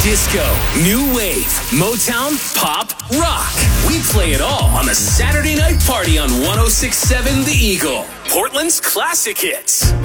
Disco, new wave, Motown, pop, rock. We play it all on the Saturday Night Party on 106.7 The Eagle, Portland's classic hits.